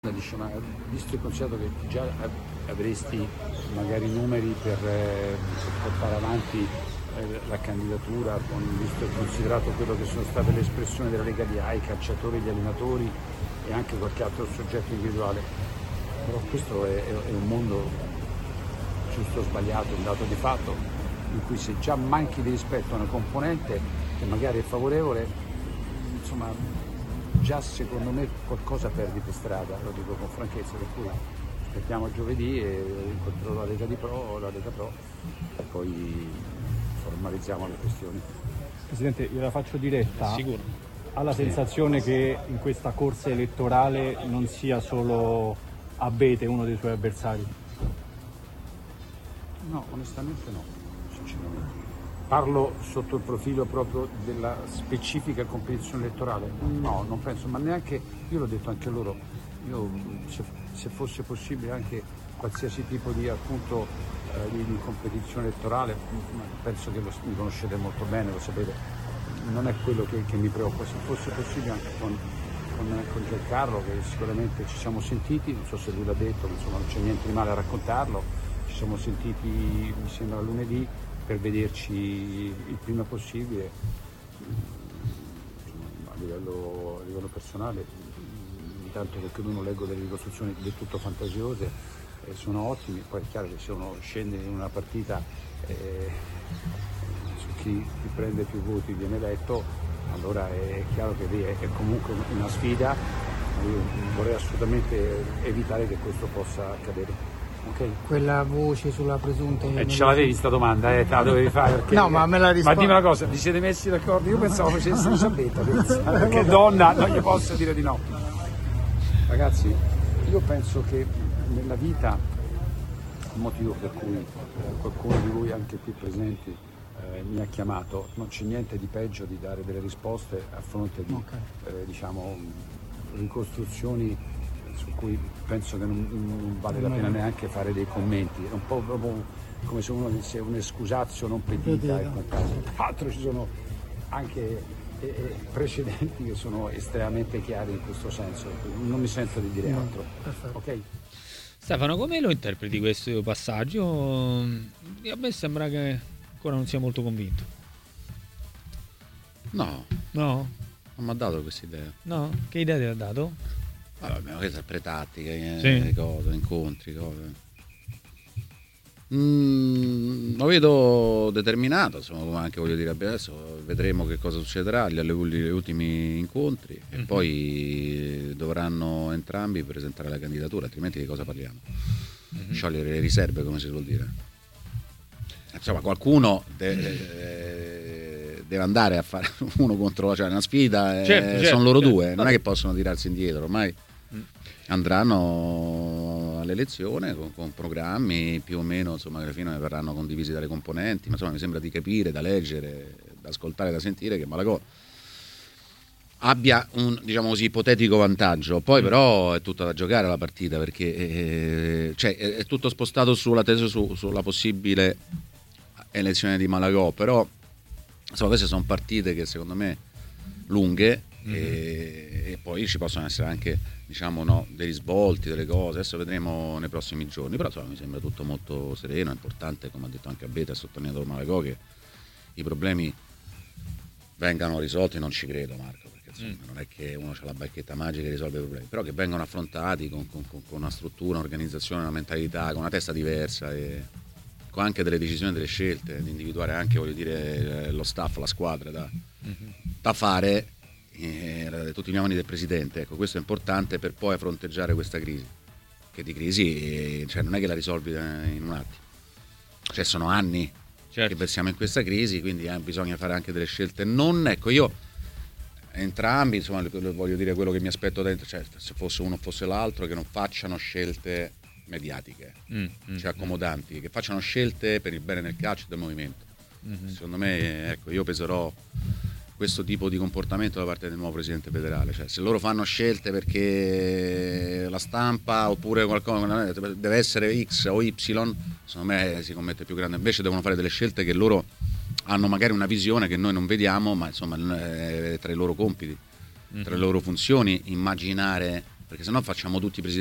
Dice, ma visto e considerato che già avresti magari numeri per portare avanti la candidatura, visto e considerato quello che sono state le espressioni della Lega di AI, i calciatori, gli allenatori e anche qualche altro soggetto individuale, però questo è un mondo giusto o sbagliato, un dato di fatto in cui se già manchi di rispetto a una componente che magari è favorevole, insomma già secondo me qualcosa perdi per strada, lo dico con franchezza, per cui aspettiamo giovedì e incontrerò la Lega Pro e poi formalizziamo le questioni. Presidente, gliela faccio diretta. Sicuro. Ha la sensazione che in questa corsa elettorale non sia solo Abete uno dei suoi avversari? No, onestamente no, sinceramente. Parlo sotto il profilo proprio della specifica competizione elettorale? No, non penso, ma neanche, io l'ho detto anche loro, io se fosse possibile anche qualsiasi tipo di appunto di competizione elettorale, penso che mi conoscete molto bene, lo sapete, non è quello che mi preoccupa, se fosse possibile anche con Giancarlo, che sicuramente ci siamo sentiti, non so se lui l'ha detto, ma insomma non c'è niente di male a raccontarlo, ci siamo sentiti mi sembra lunedì, per vederci il prima possibile a livello personale, intanto perché uno leggo delle ricostruzioni del tutto fantasiose, sono ottimi, poi è chiaro che se uno scende in una partita su chi prende più voti viene eletto, allora è chiaro che lì è comunque una sfida, ma io vorrei assolutamente evitare che questo possa accadere. Okay. Quella voce sulla presunta... ce l'avevi sta domanda, te la dovevi fare perché... No, ma me la rispondo. Ma dimmi una cosa, vi siete messi d'accordo? Io pensavo facessi una ciabatta, perché donna non gli posso dire di no. Ragazzi, io penso che nella vita, il motivo per cui qualcuno di voi anche qui presenti mi ha chiamato, non c'è niente di peggio di dare delle risposte a fronte di diciamo ricostruzioni su cui penso che non vale la pena neanche fare dei commenti, è un po' proprio come se uno disse un excusatio non petita e quant'altro. Tra l'altro ci sono anche precedenti che sono estremamente chiari in questo senso, non mi sento di dire altro. Okay? Stefano, come lo interpreti questo passaggio? A me sembra che ancora non sia molto convinto. No, No? non mi ha dato questa idea. No? Che idea ti ha dato? Vabbè, ma questa è pretattica, Sì. cose, incontri, cose. Lo vedo determinato, insomma, come anche voglio dire adesso, vedremo che cosa succederà agli ultimi incontri e poi dovranno entrambi presentare la candidatura, altrimenti di cosa parliamo? Sciogliere le riserve, come si suol dire. Insomma, qualcuno deve andare a fare uno contro, cioè una sfida, sono loro due, non è che possono tirarsi indietro, ormai andranno all'elezione con programmi più o meno, insomma, che alla fine verranno condivisi dalle componenti, ma insomma mi sembra di capire, da leggere, da ascoltare, da sentire che Malagò abbia un, diciamo così, ipotetico vantaggio, poi però è tutta da giocare la partita, perché cioè, è tutto spostato sulla possibile elezione di Malagò, però insomma queste sono partite che secondo me lunghe e poi ci possono essere anche, diciamo, no, dei risvolti, delle cose, adesso vedremo nei prossimi giorni, però insomma mi sembra tutto molto sereno, è importante, come ha detto anche Abete, ha sottolineato Malagò, che i problemi vengano risolti. Non ci credo, Marco, perché insomma non è che uno ha la bacchetta magica e risolve i problemi, però che vengano affrontati con una struttura, un'organizzazione, una mentalità, con una testa diversa e con anche delle decisioni, delle scelte, di individuare anche, voglio dire, lo staff, la squadra da fare, tutti gli uomini del presidente. Ecco, questo è importante per poi fronteggiare questa crisi, che di crisi cioè, non è che la risolvi in un attimo, cioè sono anni che versiamo in questa crisi, quindi bisogna fare anche delle scelte. Non, ecco, io entrambi, insomma, voglio dire quello che mi aspetto dentro, cioè se fosse uno o fosse l'altro, che non facciano scelte mediatiche, cioè accomodanti, che facciano scelte per il bene del calcio e del movimento. Secondo me, ecco, io peserò questo tipo di comportamento da parte del nuovo presidente federale, cioè se loro fanno scelte perché la stampa oppure qualcosa deve essere X o Y, secondo me si commette più grande. Invece devono fare delle scelte che loro hanno magari una visione che noi non vediamo, ma insomma è tra i loro compiti, tra le loro funzioni, immaginare perché sennò facciamo tutti i presidenti